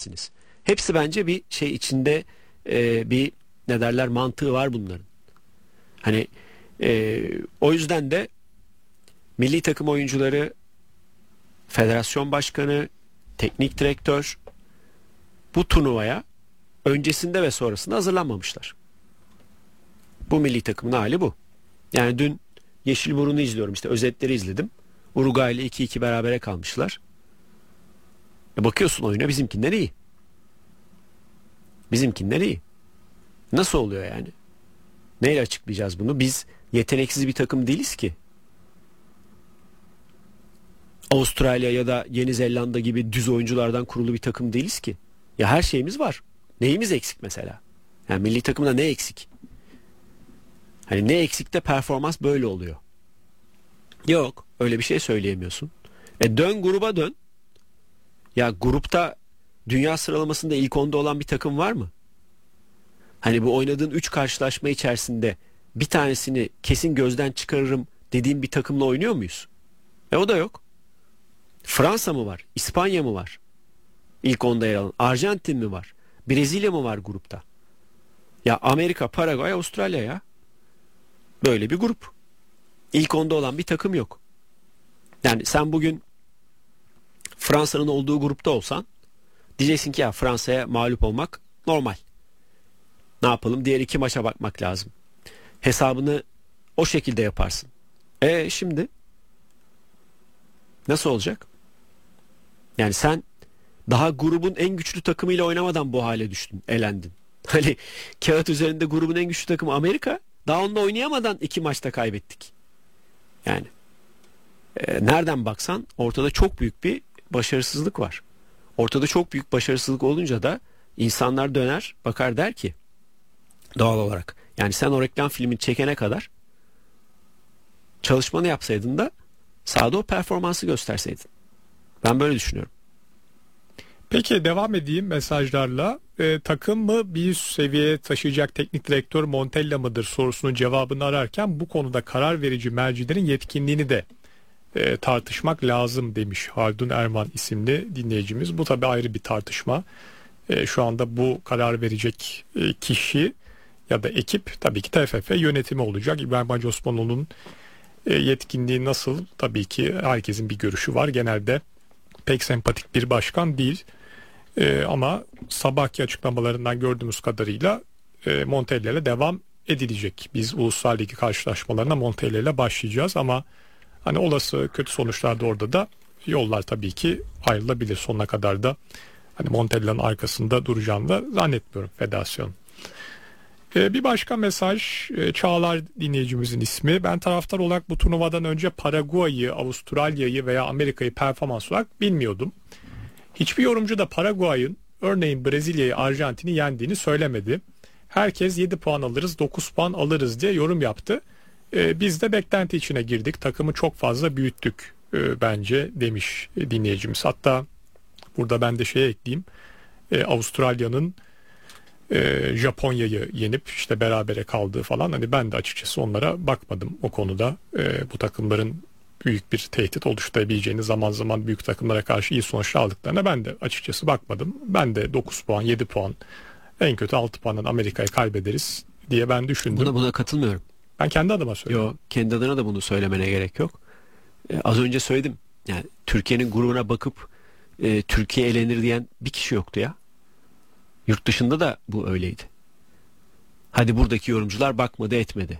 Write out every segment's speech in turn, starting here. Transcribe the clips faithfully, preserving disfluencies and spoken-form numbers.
edemezsiniz. Hepsi bence bir şey içinde e, bir ne derler mantığı var bunların. Hani e, o yüzden de milli takım oyuncuları, federasyon başkanı, teknik direktör bu turnuvaya öncesinde ve sonrasında hazırlanmamışlar. Bu milli takımın hali bu. Yani dün Yeşilburun'u izliyorum, işte özetleri izledim. Uruguay ile iki iki berabere kalmışlar. E bakıyorsun oyuna, bizimkinden iyi. Bizimkinden iyi. Nasıl oluyor yani? Neyle açıklayacağız bunu? Biz yeteneksiz bir takım değiliz ki. Avustralya ya da Yeni Zelanda gibi düz oyunculardan kurulu bir takım değiliz ki. Ya her şeyimiz var. Neyimiz eksik mesela? Yani milli takımda ne eksik? Hani ne eksik de performans böyle oluyor. Yok, öyle bir şey söyleyemiyorsun. E dön gruba dön. Ya grupta dünya sıralamasında ilk onda olan bir takım var mı? Hani bu oynadığın üç karşılaşma içerisinde bir tanesini kesin gözden çıkarırım dediğim bir takımla oynuyor muyuz? E o da yok. Fransa mı var? İspanya mı var? İlk onda yer alan. Arjantin mi var? Brezilya mı var grupta? Ya Amerika, Paraguay, Avustralya ya. Böyle bir grup. İlk onda olan bir takım yok. Yani sen bugün Fransa'nın olduğu grupta olsan diyeceksin ki ya Fransa'ya mağlup olmak normal. Ne yapalım? Diğer iki maça bakmak lazım. Hesabını o şekilde yaparsın. E şimdi nasıl olacak? Yani sen daha grubun en güçlü takımıyla oynamadan bu hale düştün, elendin. Hani kağıt üzerinde grubun en güçlü takımı Amerika, daha onunla oynayamadan iki maçta kaybettik. Yani e, nereden baksan ortada çok büyük bir başarısızlık var. Ortada çok büyük başarısızlık olunca da insanlar döner bakar, der ki doğal olarak, yani sen o reklam filmini çekene kadar çalışmanı yapsaydın da sahada o performansı gösterseydin. Ben böyle düşünüyorum. Peki devam edeyim mesajlarla. Ee, takım mı bir üst seviyeye taşıyacak teknik direktör Montella mıdır sorusunun cevabını ararken bu konuda karar verici mercilerin yetkinliğini de e, tartışmak lazım demiş Haldun Erman isimli dinleyicimiz. Bu tabii ayrı bir tartışma. E, şu anda bu karar verecek e, kişi ya da ekip tabii ki T F F yönetimi olacak. İbrahim Hacı Osmanoğlu'nun e, yetkinliği nasıl? Tabii ki herkesin bir görüşü var. Genelde pek sempatik bir başkan değil. Ee, ama sabahki açıklamalarından gördüğümüz kadarıyla e, Montella ile devam edilecek. Biz Uluslar Ligi karşılaşmalarına Montella ile başlayacağız ama hani olası kötü sonuçlarda orada da yollar tabii ki ayrılabilir. Sonuna kadar da hani Montella'nın arkasında duracağını da zannetmiyorum federasyon. Ee, bir başka mesaj, e, Çağlar dinleyicimizin ismi. Ben taraftar olarak bu turnuvadan önce Paraguay'ı, Avustralya'yı veya Amerika'yı performans olarak bilmiyordum. Hiçbir yorumcu da Paraguay'ın örneğin Brezilya'yı, Arjantin'i yendiğini söylemedi. Herkes yedi puan alırız, dokuz puan alırız diye yorum yaptı. Ee, biz de beklenti içine girdik. Takımı çok fazla büyüttük e, bence demiş dinleyicimiz. Hatta burada ben de şey ekleyeyim. E, Avustralya'nın e, Japonya'yı yenip işte berabere kaldığı falan. Hani ben de açıkçası onlara bakmadım o konuda. E, bu takımların büyük bir tehdit oluşturabileceğini, zaman zaman büyük takımlara karşı iyi sonuçlar aldıklarına ben de açıkçası bakmadım. Ben de dokuz puan, yedi puan, en kötü altı puandan Amerika'yı kaybederiz diye ben düşündüm. Buna, buna katılmıyorum. Ben kendi adıma söylüyorum. Yok, kendi adına da bunu söylemene gerek yok. Ee, az önce söyledim. Yani Türkiye'nin grubuna bakıp e, Türkiye elenir diyen bir kişi yoktu ya. Yurt dışında da bu öyleydi. Hadi buradaki yorumcular bakmadı, etmedi.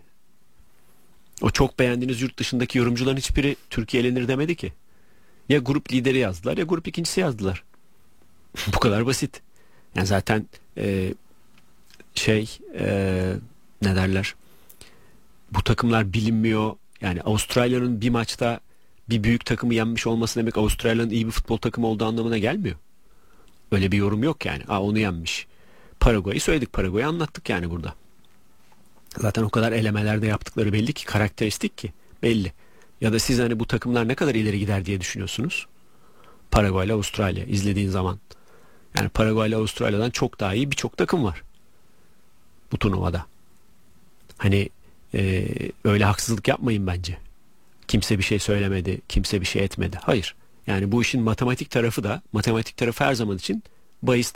O çok beğendiğiniz yurt dışındaki yorumcuların hiçbiri Türkiye elenir demedi ki. Ya grup lideri yazdılar ya grup ikincisi yazdılar. Bu kadar basit. Yani zaten e, şey e, ne derler? Bu takımlar bilinmiyor. Yani Avustralya'nın bir maçta bir büyük takımı yenmiş olması demek Avustralya'nın iyi bir futbol takımı olduğu anlamına gelmiyor. Öyle bir yorum yok yani. Aa, onu yenmiş. Paraguay'ı söyledik. Paraguay'ı anlattık yani burada. Zaten o kadar elemelerde yaptıkları belli ki, karakteristik ki belli. Ya da siz hani bu takımlar ne kadar ileri gider diye düşünüyorsunuz? Paraguay ile Avustralya izlediğin zaman. Yani Paraguay ile Avustralya'dan çok daha iyi birçok takım var bu turnuvada. Hani e, öyle haksızlık yapmayın bence. Kimse bir şey söylemedi, kimse bir şey etmedi. Hayır. Yani bu işin matematik tarafı da, matematik tarafı her zaman için bahis